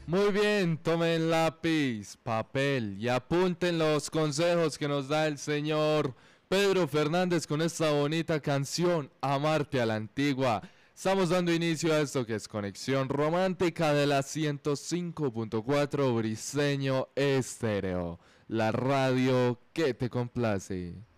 Muy bien, tomen lápiz, papel y apunten los consejos que nos da el señor Pedro Fernández con esta bonita canción, Amarte a la Antigua. Estamos dando inicio a esto que es Conexión Romántica de la 105.4 Briseño Estéreo, la radio que te complace.